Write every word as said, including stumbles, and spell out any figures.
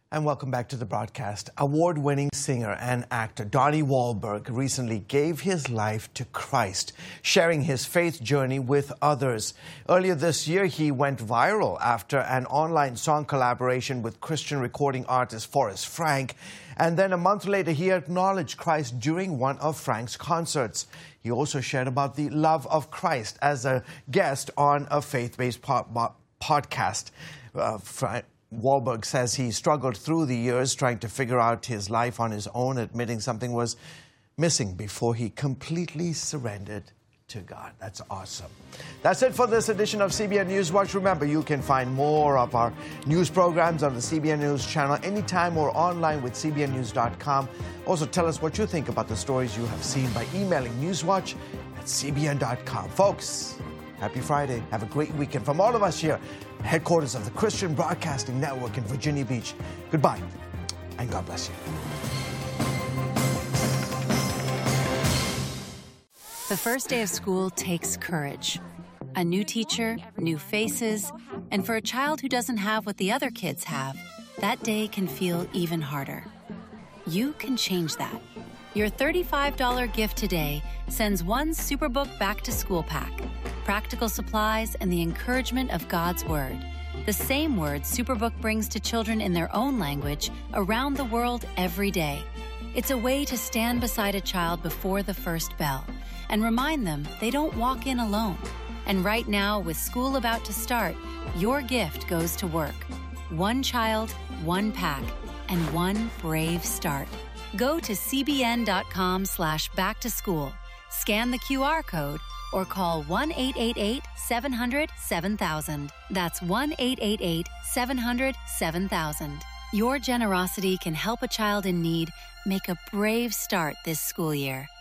And welcome back to the broadcast. Award-winning singer and actor Donnie Wahlberg recently gave his life to Christ, sharing his faith journey with others. Earlier this year, he went viral after an online song collaboration with Christian recording artist Forrest Frank. And then a month later, he acknowledged Christ during one of Frank's concerts. He also shared about the love of Christ as a guest on a faith-based po- podcast. Uh, Frank Wahlberg says he struggled through the years trying to figure out his life on his own, admitting something was missing before he completely surrendered to God. That's awesome. That's it for this edition of C B N News Watch. Remember, you can find more of our news programs on the C B N News channel anytime or online with C B N news dot com. Also, tell us what you think about the stories you have seen by emailing newswatch at C B N dot com. Folks, happy Friday. Have a great weekend from all of us here, headquarters of the Christian Broadcasting Network in Virginia Beach. Goodbye, and God bless you. The first day of school takes courage. A new teacher, new faces, and for a child who doesn't have what the other kids have, that day can feel even harder. You can change that. Your thirty-five dollars gift today sends one Superbook back-to-school pack, practical supplies, and the encouragement of God's Word. The same word Superbook brings to children in their own language around the world every day. It's a way to stand beside a child before the first bell and remind them they don't walk in alone. And right now, with school about to start, your gift goes to work. One child, one pack, and one brave start. Go to C B N dot com slash back to school, scan the Q R code, or call one eight eight eight, seven hundred, seven thousand. That's one eight eight eight, seven hundred, seven thousand. Your generosity can help a child in need make a brave start this school year.